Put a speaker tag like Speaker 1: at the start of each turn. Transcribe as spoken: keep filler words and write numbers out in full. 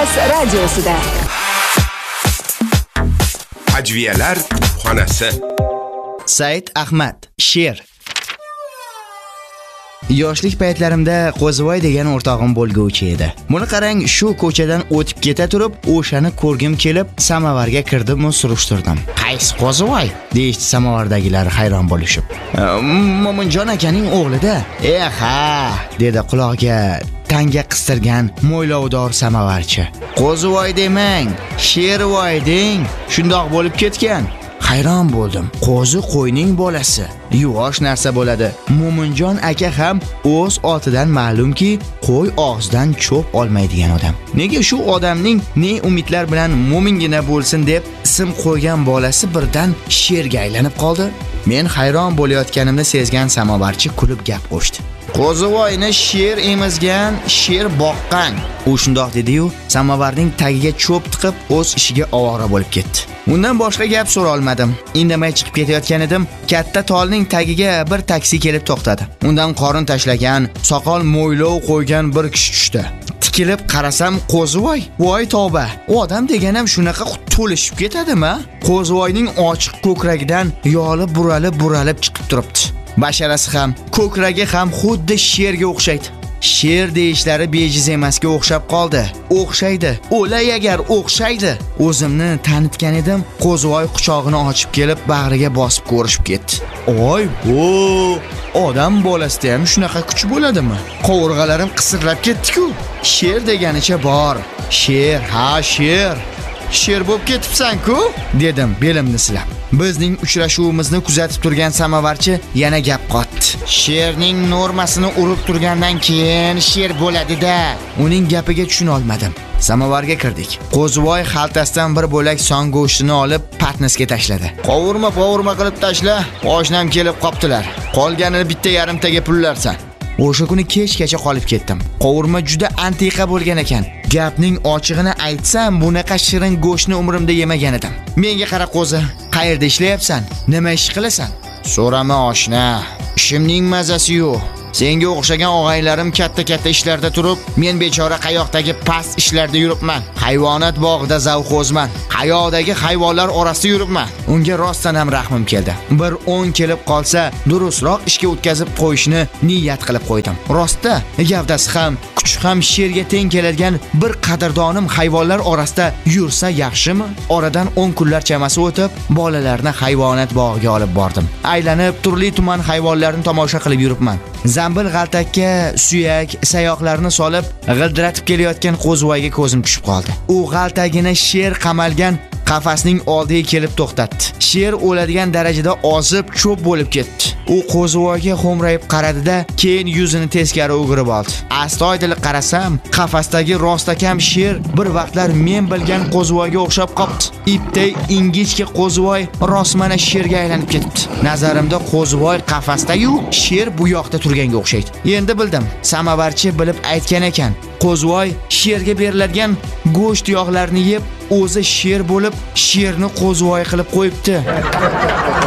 Speaker 1: Kosmos radiosida.
Speaker 2: Ajviyalar xonasi.
Speaker 3: Said Ahmad, she'r. Yoshlik paytlarimda Qo'zivoy degan o'rtog'im bo'lguvchi edi. Buni qarang, shu ko'chadan o'tib keta turib, o'shani ko'rgim kelib, samovarga kirdim va surishtirdim. "Qaysi Qo'zivoy?" deyishdi samovardagilar hayron bo'lishib. "Mo'minjon akaning o'g'lida." "Eh, ha", dedi quloqga tanga qistirgan mo'ylovdor samovarchi. "Qo'zivoy demang, Shervoy deng, shundoq bo'lib ketgan." Hayron bo'ldim. Qo'zi qo'yning bolasi. Yuvosh narsa bo'ladi. Mo'minjon aka ham o'z otidan ma'lumki, qo'y og'zidan cho'p olmaydigan odam. Nega shu odamning ne umidlar bilan mo'mingina bo'lsin deb ism qo'ygan bolasi birdan sherga aylanib qoldi? Men hayron bo'layotganimni sezgan samovarchi kulib gap qo'shdi. "Qo'zivoyni sher emizgan, sher boqqan." U shundoq dedi-yu, samovarning tagiga cho'p tiqib o'z ishiga ovora bo'lib ketdi. Undan boshqa gap so'ra olmadim. Indamay chiqib ketayotgan edim, katta tolning tagiga bir taksi kelib to'xtadi. Undan qorin tashlagan, soqol mo'ylov qo'ygan bir kishi tushdi. Tikilib qarasam Qo'zivoy. Voy tavba, u odam deganam shunaqa to'lishib ketadimi? Qo'zivoyning ochiq ko'kragidan yolib buralib buralib chiqib turibdi. Basharasi ham, ko'kragi ham xuddi sherga o'xshaydi. Sher deyishlari bejiz emasga o'xshab qoldi. O'xshaydi. O'lay agar o'xshaydi. O'zimni tanitgan edim, Qo'zivoy quchog'ini ochib kelib bag'riga bosib ko'rishib ketdi. "Oy, bu odam bolasida ham shunaqa kuch bo'ladimi?" Qovurg'alarim qisirlab ketdi-ku. Sher deganicha bor. Sher, ha, sher. "Sher bo'lib ketibsan-ku", dedim belimni silab. Bizning uchrashuvimizni kuzatib turgan samovarchi yana gap qotdi. "Sherning normasini urib turgandan keyin sher bo'ladi-da." Uning gapiga tushuna olmadim. Samovarga kirdik. Qo'zivoy xaltasidan bir bo'lak son go'shtini olib patnisga tashladi. "Qovurma, qovurma qilib tashla. Oshnam kelib qoptilar. Qolganini bitta yarimtaga pullarsan." O'sha kuni kechgacha qolib ketdim. Qovurma juda antiqa bo'lgan ekan. Gapning ochig'ini aytsam, bunaqa shirin go'shtni umrimda yemagan edim. "Menga qara Qo'zi, qayerda ishlayapsan? Nima ish qilasan?" "So'rama oshna. Ishimning mazasi yo'q. Senga o'xshagan og'aylarim katta-katta ishlarda turib, men bechora qayoqdagi past ishlarda yuribman. Hayvonot bog'ida zavqozman. Qayoqdagi hayvonlar orasida yuribman." Unga rostdan ham rahmim keldi. Bir o'n kelib qolsa, durustroq ishga o'tkazib qo'yishni niyat qilib qo'ydim. Rostda, gavdasi ham, kuchi ham sherga teng keladigan bir qadrdonim hayvonlar orasida yursa yaxshimi? Oradan o'n kunlar chamasi o'tib, bolalarni hayvonot bog'iga olib bordim. Aylanib turli tuman hayvonlarni tomosha qilib yuribman. Zambil g'altakka suyak, sayoqlarni solib, g'ildiratib kelayotgan Qo'zivoyga ko'zim tushib qoldi. U g'altagini sher qamalgan qafasning oldiga kelib to'xtatdi. Sher o'ladigan darajada ozib, cho'p bo'lib ketdi. U Qo'zivoyga xo'mrayib qaradi-da, keyin yuzini teskari o'girib oldi. Astoydil qarasam, qafasdagi rostakam sher bir vaqtlar men bilgan Qo'zivoyga o'xshab qopti. Ipday ingichka Qo'zivoy rosmana sherga aylanib ketdi. Nazarimda Qo'zivoy qafasda-yu, sher bu yoqda turganga o'xshaydi. Endi bildim. Samovarchi bilib aytgan ekan. Qo'zivoy sherga beriladigan go'sht yog'larni yeb, o'zi sher bo'lib, sherni Qo'zivoy qilib qo'yibdi.